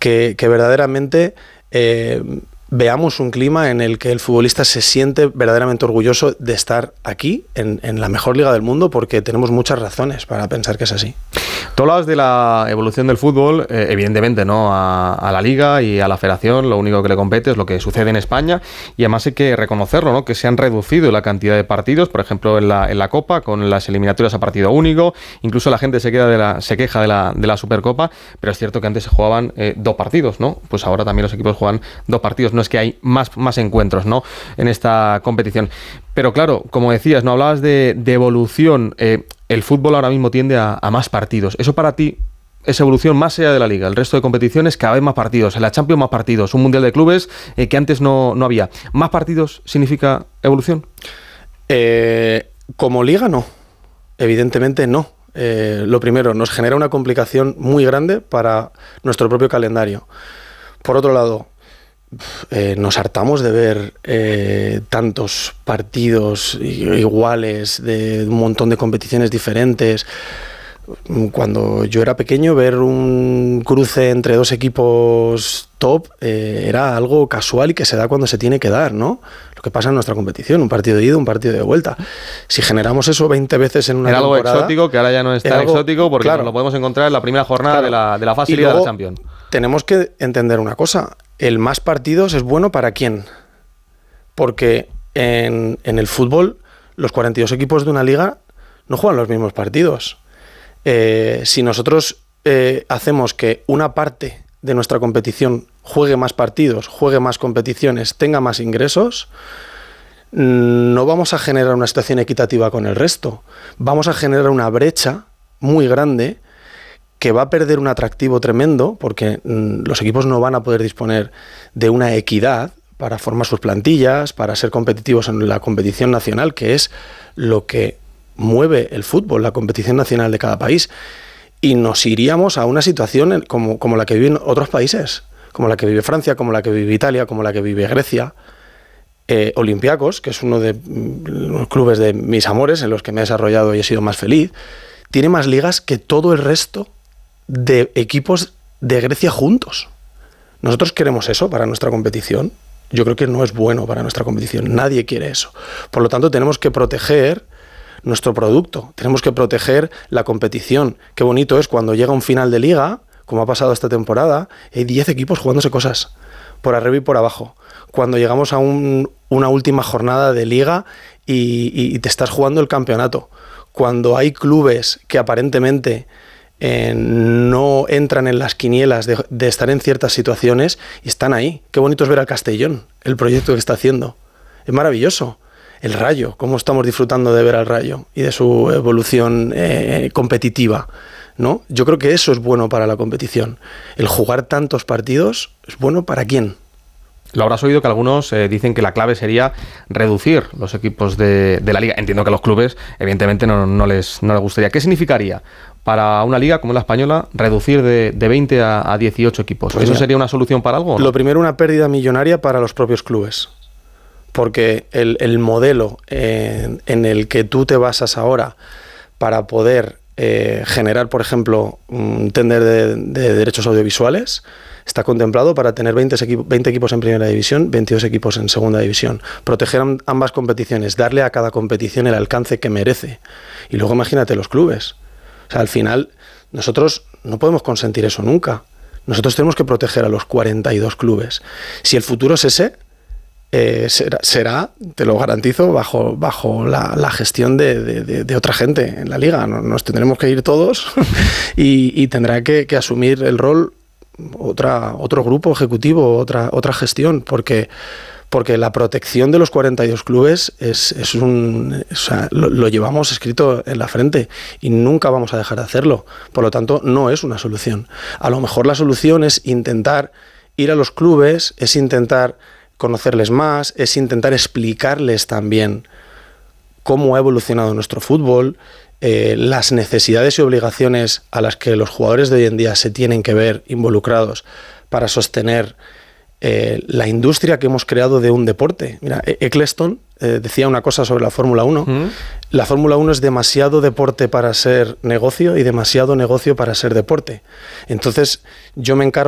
que verdaderamente veamos un clima en el que el futbolista se siente verdaderamente orgulloso de estar aquí, en la mejor liga del mundo, porque tenemos muchas razones para pensar que es así. Tú hablabas de la evolución del fútbol, evidentemente, ¿no? A la Liga y a la Federación, lo único que le compete es lo que sucede en España, y además hay que reconocerlo, ¿no? Que se han reducido la cantidad de partidos, por ejemplo, en la Copa, con las eliminatorias a partido único, incluso la gente se queja de la Supercopa, pero es cierto que antes se jugaban 2 partidos, ¿no? Pues ahora también los equipos juegan 2 partidos, no es que hay más encuentros, ¿no? En esta competición. Pero claro, como decías, no hablabas de evolución. El fútbol ahora mismo tiende a más partidos. ¿Eso para ti es evolución más allá de la Liga? El resto de competiciones, cada vez más partidos. En la Champions, más partidos. Un Mundial de Clubes que antes no había. ¿Más partidos significa evolución? Como Liga, no. Evidentemente, no. Lo primero, nos genera una complicación muy grande para nuestro propio calendario. Por otro lado, nos hartamos de ver tantos partidos iguales, de un montón de competiciones diferentes. Cuando yo era pequeño, ver un cruce entre 2 equipos top era algo casual y que se da cuando se tiene que dar, ¿no? Lo que pasa en nuestra competición, un partido de ida, un partido de vuelta. Si generamos eso 20 veces en una temporada... Era algo exótico, que ahora ya no es tan exótico, porque claro, lo podemos encontrar en la primera jornada de la fase de la Champions. Tenemos que entender una cosa. El más partidos es bueno ¿para quién? Porque en el fútbol los 42 equipos de una liga no juegan los mismos partidos. Si nosotros hacemos que una parte de nuestra competición juegue más partidos, juegue más competiciones, tenga más ingresos, no vamos a generar una situación equitativa con el resto. Vamos a generar una brecha muy grande que va a perder un atractivo tremendo, porque los equipos no van a poder disponer de una equidad para formar sus plantillas, para ser competitivos en la competición nacional, que es lo que mueve el fútbol, la competición nacional de cada país. Y nos iríamos a una situación como la que viven otros países, como la que vive Francia, como la que vive Italia, como la que vive Grecia. Olympiacos, que es uno de los clubes de mis amores, en los que me he desarrollado y he sido más feliz, tiene más ligas que todo el resto de equipos de Grecia juntos. ¿Nosotros queremos eso para nuestra competición? Yo creo que no es bueno para nuestra competición. Nadie quiere eso. Por lo tanto, tenemos que proteger nuestro producto. Tenemos que proteger la competición. Qué bonito es cuando llega un final de liga, como ha pasado esta temporada, hay 10 equipos jugándose cosas, por arriba y por abajo. Cuando llegamos a una última jornada de liga y te estás jugando el campeonato. Cuando hay clubes que aparentemente no entran en las quinielas de estar en ciertas situaciones y están ahí. Qué bonito es ver al Castellón, el proyecto que está haciendo. Es maravilloso. El Rayo, cómo estamos disfrutando de ver al Rayo y de su evolución competitiva, ¿no? Yo creo que eso es bueno para la competición. El jugar tantos partidos es bueno ¿para quién? Lo habrás oído que algunos dicen que la clave sería reducir los equipos de la Liga. Entiendo que a los clubes, evidentemente, no les gustaría. ¿Qué significaría para una liga como la española reducir de 20 a 18 equipos? Pues ¿eso sería una solución para algo, ¿no? Lo primero, una pérdida millonaria para los propios clubes. Porque el modelo en el que tú te basas ahora para poder generar, por ejemplo, un tender de derechos audiovisuales está contemplado para tener 20 equipos en primera división, 22 equipos en segunda división. Proteger ambas competiciones, darle a cada competición el alcance que merece. Y luego imagínate los clubes. O sea, al final, nosotros no podemos consentir eso nunca. Nosotros tenemos que proteger a los 42 clubes. Si el futuro es ese, será, te lo garantizo, bajo la gestión de otra gente en la liga. Nos tendremos que ir todos y tendrá que asumir el rol otro grupo ejecutivo, otra gestión, porque la protección de los 42 clubes o sea, lo llevamos escrito en la frente y nunca vamos a dejar de hacerlo. Por lo tanto, no es una solución. A lo mejor la solución es intentar ir a los clubes, es intentar conocerles más, es intentar explicarles también cómo ha evolucionado nuestro fútbol, las necesidades y obligaciones a las que los jugadores de hoy en día se tienen que ver involucrados para sostener la industria que hemos creado de un deporte. Mira, Eccleston decía una cosa sobre la Fórmula 1. La Fórmula 1 es demasiado deporte para ser negocio y demasiado negocio para ser deporte. Entonces, yo me encargo